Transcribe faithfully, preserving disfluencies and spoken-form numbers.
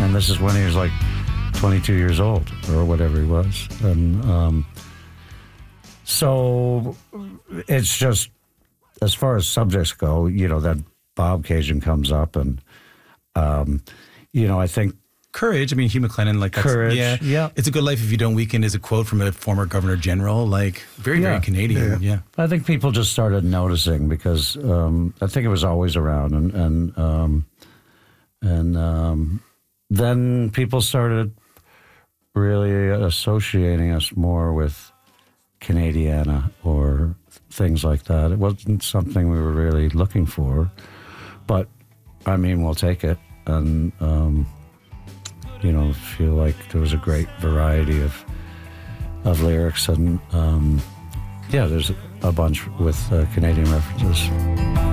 and this is when he was like twenty-two years old or whatever he was. And um, so it's just, as far as subjects go, you know, that Bobcaygeon comes up, and, um, you know, I think Courage. I mean, Hugh McLennan, like that's, Courage, yeah, yeah. It's a good life if you don't weaken is a quote from a former Governor General, like very, Yeah. very Canadian. Yeah. yeah. I think people just started noticing because um, I think it was always around, and and um, and um, then people started really associating us more with Canadiana or things like that. It wasn't something we were really looking for, but I mean, we'll take it, and um, you know, feel like there was a great variety of of lyrics, and um, yeah, there's a bunch with uh, Canadian references.